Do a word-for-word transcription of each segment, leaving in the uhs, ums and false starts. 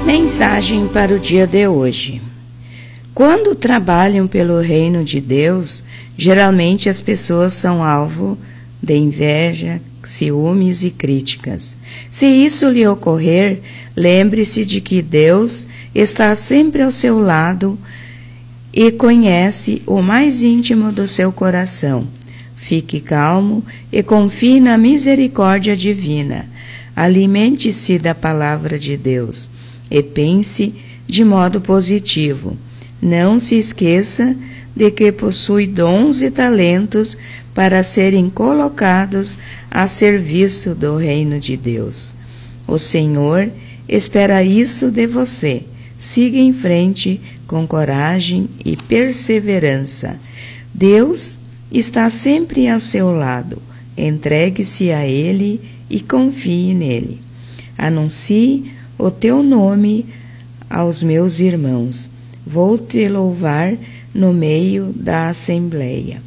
Mensagem para o dia de hoje. Quando trabalham pelo reino de Deus, geralmente as pessoas são alvo de inveja, ciúmes e críticas. Se isso lhe ocorrer, lembre-se de que Deus está sempre ao seu lado e conhece o mais íntimo do seu coração. Fique calmo e confie na misericórdia divina. Alimente-se da palavra de Deus e pense de modo positivo. Não se esqueça de que possui dons e talentos para serem colocados a serviço do reino de Deus. O Senhor espera isso de você. Siga em frente com coragem e perseverança. Deus está sempre ao seu lado. Entregue-se a Ele e confie nele. Anuncie o teu nome aos meus irmãos. Vou te louvar no meio da assembleia.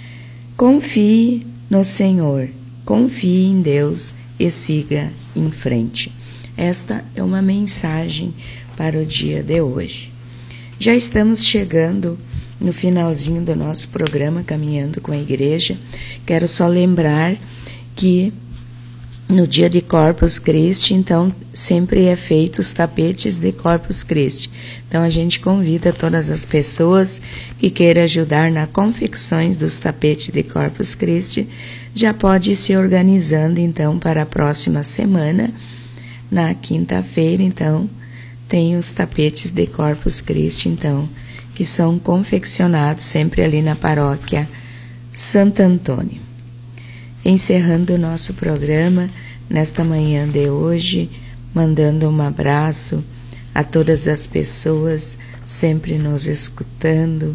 Confie no Senhor, confie em Deus e siga em frente. Esta é uma mensagem para o dia de hoje. Já estamos chegando no finalzinho do nosso programa Caminhando com a Igreja. Quero só lembrar que no dia de Corpus Christi, então, sempre é feito os tapetes de Corpus Christi. Então, a gente convida todas as pessoas que queiram ajudar na confecções dos tapetes de Corpus Christi, já pode ir se organizando, então, para a próxima semana. Na quinta-feira, então, tem os tapetes de Corpus Christi, então, que são confeccionados sempre ali na paróquia Santo Antônio. Encerrando o nosso programa nesta manhã de hoje, mandando um abraço a todas as pessoas sempre nos escutando,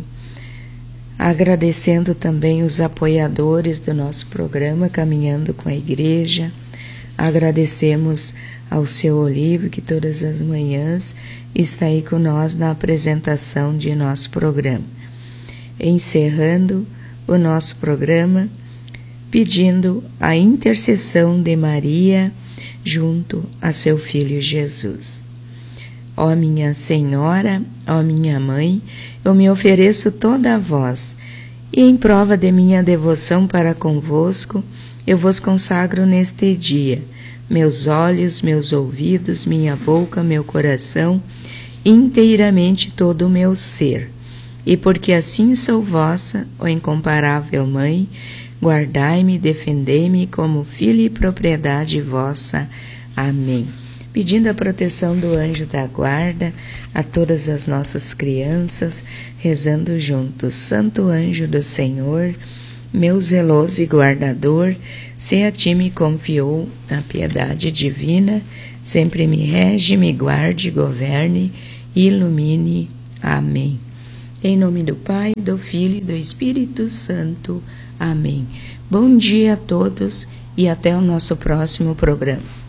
agradecendo também os apoiadores do nosso programa Caminhando com a Igreja. Agradecemos ao seu Olívio, que todas as manhãs está aí com nós na apresentação de nosso programa. Encerrando o nosso programa, pedindo a intercessão de Maria junto a seu Filho Jesus. Ó minha Senhora, ó minha Mãe, eu me ofereço toda a vós, e em prova de minha devoção para convosco, eu vos consagro neste dia, meus olhos, meus ouvidos, minha boca, meu coração, inteiramente todo o meu ser. E porque assim sou vossa, ó incomparável Mãe, guardai-me, defendei-me como filho e propriedade vossa. Amém. Pedindo a proteção do anjo da guarda a todas as nossas crianças, rezando juntos. Santo anjo do Senhor, meu zeloso e guardador, se a ti me confiou a piedade divina, sempre me rege, me guarde, governe, ilumine. Amém. Em nome do Pai, do Filho e do Espírito Santo. Amém. Bom dia a todos e até o nosso próximo programa.